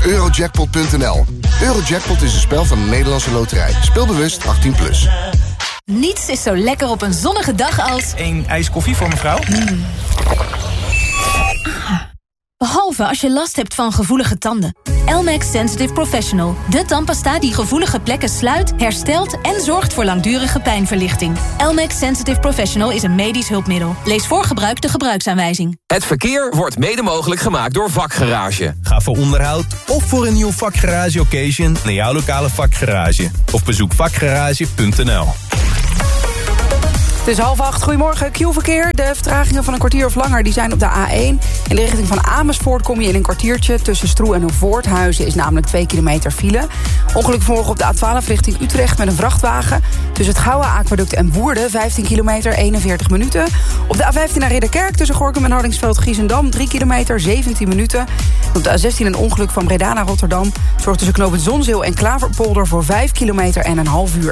Eurojackpot.nl. Eurojackpot is een spel van de Nederlandse Loterij. Speel bewust 18+. Niets is zo lekker op een zonnige dag als... Een ijs koffie voor mevrouw? Behalve als je last hebt van gevoelige tanden. Elmex Sensitive Professional. De tandpasta die gevoelige plekken sluit, herstelt en zorgt voor langdurige pijnverlichting. Elmex Sensitive Professional is een medisch hulpmiddel. Lees voor gebruik de gebruiksaanwijzing. Het verkeer wordt mede mogelijk gemaakt door Vakgarage. Ga voor onderhoud of voor een nieuw Vakgarage occasion naar jouw lokale Vakgarage. Of bezoek vakgarage.nl. Het is 7:30. Goedemorgen. Q-verkeer. De vertragingen van een kwartier of langer die zijn op de A1. In de richting van Amersfoort kom je in een kwartiertje. Tussen Stroe en Voorthuizen is namelijk 2 kilometer file. Ongeluk vanmorgen op de A12 richting Utrecht met een vrachtwagen. Tussen het Gouwe Aquaduct en Woerden 15 kilometer, 41 minuten. Op de A15 naar Ridderkerk tussen Gorinchem en Hardingsveld-Giessendam 3 kilometer, 17 minuten. Op de A16 een ongeluk van Breda naar Rotterdam. Zorgt tussen knooppunt Zonzeel en Klaverpolder voor 5 kilometer en een half uur.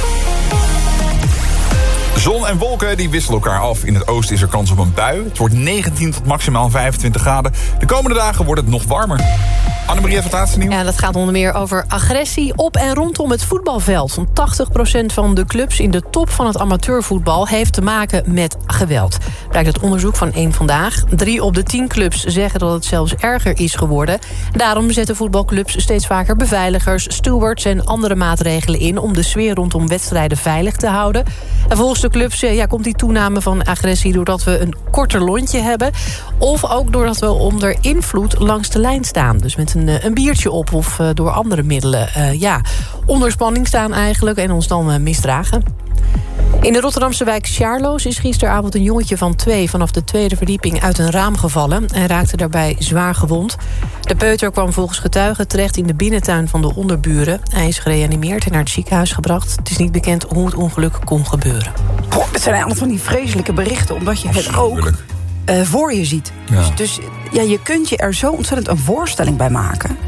Zon en wolken die wisselen elkaar af. In het oosten is er kans op een bui. Het wordt 19 tot maximaal 25 graden. De komende dagen wordt het nog warmer. Annemarie, even het laatste nieuws. Ja, dat gaat onder meer over agressie op en rondom het voetbalveld. Zo'n 80% van de clubs in de top van het amateurvoetbal heeft te maken met geweld. Blijkt uit onderzoek van Eén Vandaag. 3 op de 10 clubs zeggen dat het zelfs erger is geworden. Daarom zetten voetbalclubs steeds vaker beveiligers, stewards en andere maatregelen in om de sfeer rondom wedstrijden veilig te houden. En volgens de clubs komt die toename van agressie doordat we een korter lontje hebben. Of ook doordat we onder invloed langs de lijn staan. Dus met een biertje op of door andere middelen onder spanning staan eigenlijk en ons dan misdragen. In de Rotterdamse wijk Sjaarloos is gisteravond een jongetje van 2... vanaf de 2e verdieping uit een raam gevallen en raakte daarbij zwaar gewond. De peuter kwam volgens getuigen terecht in de binnentuin van de onderburen. Hij is gereanimeerd en naar het ziekenhuis gebracht. Het is niet bekend hoe het ongeluk kon gebeuren. Het zijn eigenlijk van die vreselijke berichten, omdat je het ook voor je ziet. Ja. Dus je kunt je er zo ontzettend een voorstelling bij maken.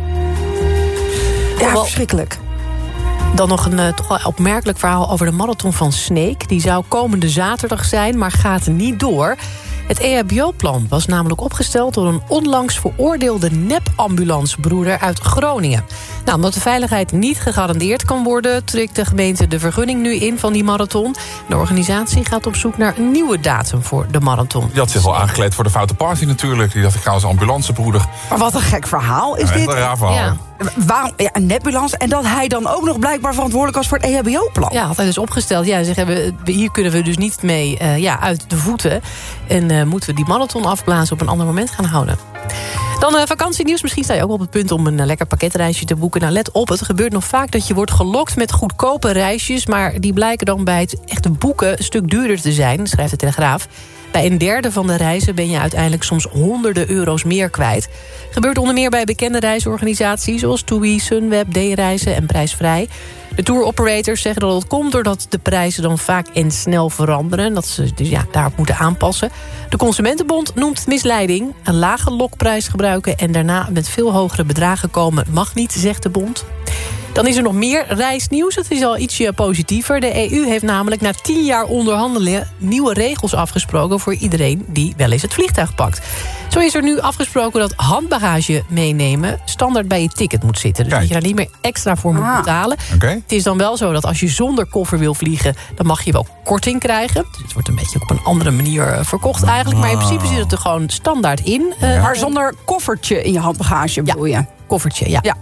Ja, verschrikkelijk. Dan nog een toch wel opmerkelijk verhaal over de marathon van Sneek. Die zou komende zaterdag zijn, maar gaat niet door. Het EHBO-plan was namelijk opgesteld door een onlangs veroordeelde nep-ambulancebroeder uit Groningen. Nou, omdat de veiligheid niet gegarandeerd kan worden, trekt de gemeente de vergunning nu in van die marathon. De organisatie gaat op zoek naar een nieuwe datum voor de marathon. Die had zich wel aangekleed voor de foute party natuurlijk. Die dacht, ik ga als ambulancebroeder. Maar wat een gek verhaal is dit. Een raar verhaal. Ja. Waarom, een nepambulance en dat hij dan ook nog blijkbaar verantwoordelijk was voor het EHBO-plan. Ja, had hij dus opgesteld. Ja, zeggen hier kunnen we dus niet mee uit de voeten. En moeten we die marathon afblazen op een ander moment gaan houden. Dan vakantienieuws. Misschien sta je ook op het punt om een lekker pakketreisje te boeken. Nou, let op, het gebeurt nog vaak dat je wordt gelokt met goedkope reisjes, maar die blijken dan bij het echte boeken een stuk duurder te zijn, schrijft de Telegraaf. Bij een derde van de reizen ben je uiteindelijk soms honderden euro's meer kwijt. Gebeurt onder meer bij bekende reisorganisaties zoals TUI, Sunweb, D-reizen en Prijsvrij. De tour operators zeggen dat het komt doordat de prijzen dan vaak en snel veranderen. Dat ze dus daarop moeten aanpassen. De Consumentenbond noemt het misleiding. Een lage lokprijs gebruiken en daarna met veel hogere bedragen komen mag niet, zegt de bond. Dan is er nog meer reisnieuws. Het is al ietsje positiever. De EU heeft namelijk na 10 jaar onderhandelen nieuwe regels afgesproken voor iedereen die wel eens het vliegtuig pakt. Zo is er nu afgesproken dat handbagage meenemen standaard bij je ticket moet zitten. Dus dat je daar niet meer extra voor moet betalen. Okay. Het is dan wel zo dat als je zonder koffer wil vliegen, dan mag je wel korting krijgen. Dus het wordt een beetje op een andere manier verkocht eigenlijk. Maar in principe zit het er gewoon standaard in. Maar zonder koffertje in je handbagage bedoel je? Koffertje, ja.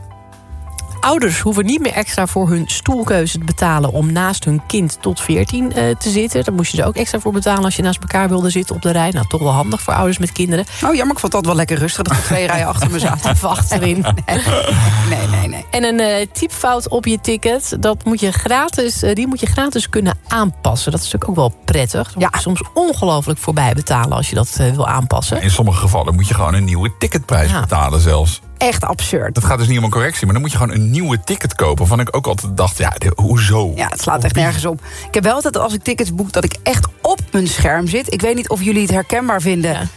Ouders hoeven niet meer extra voor hun stoelkeuze te betalen om naast hun kind tot 14 te zitten. Daar moest je er ook extra voor betalen als je naast elkaar wilde zitten op de rij. Nou, toch wel handig voor ouders met kinderen. Oh ja, maar ik vond dat wel lekker rustig dat er 2 rijen achter me zaten. Even achterin. Nee. En een typfout op je ticket, die moet je gratis kunnen aanpassen. Dat is natuurlijk ook wel prettig. Dan moet je soms ongelooflijk voorbij betalen als je dat wil aanpassen. In sommige gevallen moet je gewoon een nieuwe ticketprijs betalen zelfs. Echt absurd. Dat gaat dus niet om een correctie, maar dan moet je gewoon een nieuwe ticket kopen. Van ik ook altijd dacht, hoezo? Ja, het slaat echt nergens op. Ik heb wel altijd als ik tickets boek dat ik echt op mijn scherm zit. Ik weet niet of jullie het herkenbaar vinden.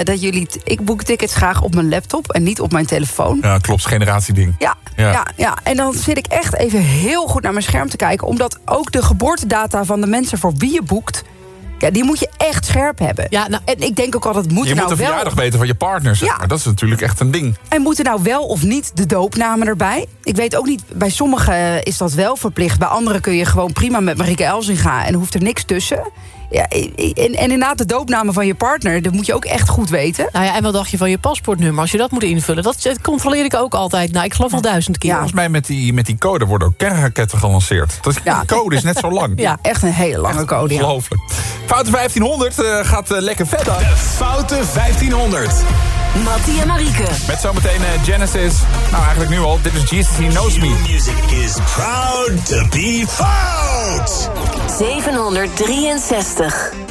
Ik boek tickets graag op mijn laptop en niet op mijn telefoon. Ja, klopt, generatieding. Ja. En dan zit ik echt even heel goed naar mijn scherm te kijken, omdat ook de geboortedata van de mensen voor wie je boekt Ja, die moet je echt scherp hebben. Ja, nou, en ik denk ook altijd, Je moet de verjaardag weten van je partner, zeg maar. Dat is natuurlijk echt een ding. En moeten nou wel of niet de doopnamen erbij? Ik weet ook niet, bij sommigen is dat wel verplicht. Bij anderen kun je gewoon prima met Marieke Elsinga en hoeft er niks tussen. Ja, en inderdaad de doopnamen van je partner, dat moet je ook echt goed weten. Nou ja, en wat dacht je van je paspoortnummer als je dat moet invullen? Dat controleer ik ook altijd. Nou, ik geloof al 1000 keer. Ja. Volgens mij met die code worden ook kernraketten gelanceerd. Die code is net zo lang. Ja, echt een hele lange code. Ongelooflijk. Foute 1500 gaat lekker verder. De Foute 1500. Mattie en Marieke. Met zometeen Genesis. Nou, eigenlijk nu al. Dit is Jesus He Knows Me. Music is proud to be fout. 763.